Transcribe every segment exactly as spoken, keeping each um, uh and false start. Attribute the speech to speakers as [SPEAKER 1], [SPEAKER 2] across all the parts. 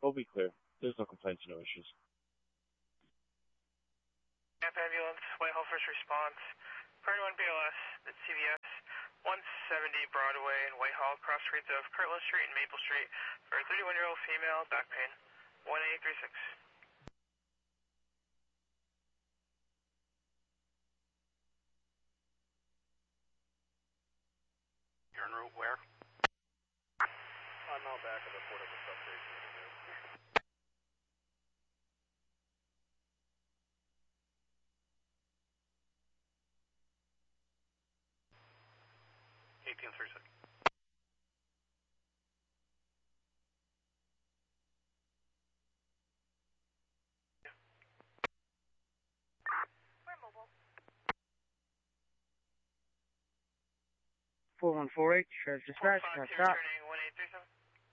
[SPEAKER 1] We'll be clear. There's no complaints, no issues.
[SPEAKER 2] Ambulance, Whitehall First Response, Party one B L S, at C V S, one seventy Broadway in Whitehall, cross streets of Kirtland Street and Maple Street for a thirty-one-year-old female, back pain, one eight three six.
[SPEAKER 3] You're en route where?
[SPEAKER 4] I'm out back of the portable substation.
[SPEAKER 3] eighteen three six.
[SPEAKER 2] We're mobile.
[SPEAKER 5] four one four eight, Sheriff's Dispatch,
[SPEAKER 2] four five two
[SPEAKER 5] stop.
[SPEAKER 2] returning one eight three seven.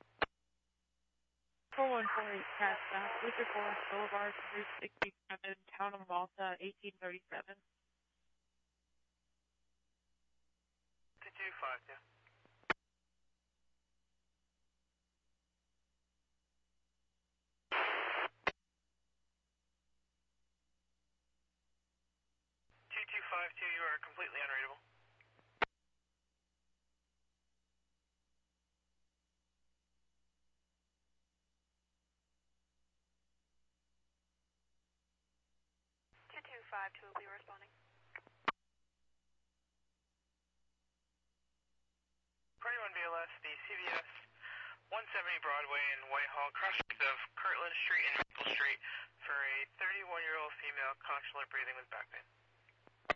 [SPEAKER 6] four one four eight, Cat Stop, Butcher Forest Boulevard, Route sixty-seven, Town of Malta, eighteen thirty-seven.
[SPEAKER 2] two two five two. two two five two, you are completely unreadable. two two five two will be responding. Party one B L S, the C V S, one seventy Broadway in Whitehall, cross streets of Kirtland Street and Maple Street for a thirty-one-year-old female, conscious breathing with back pain.